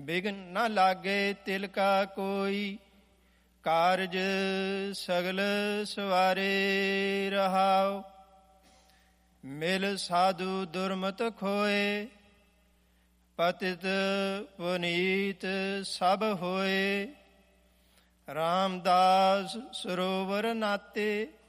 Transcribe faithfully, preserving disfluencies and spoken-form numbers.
ਬਿਘਨ ਨ ਲਾਗੇ ਤਿਲ ਕਾ ਕੋਈ, ਕਾਰਜ ਸਗਲ ਸਵਾਰੇ ਰਹਾਉ। ਮਿਲ ਸਾਧੂ ਦੁਰਮਤ ਖੋਏ, ਪਤਿਤ ਪੁਨੀਤ ਸਭ ਹੋਏ। ਰਾਮਦਾਸ ਸਰੋਵਰ ਨਾਤੇ,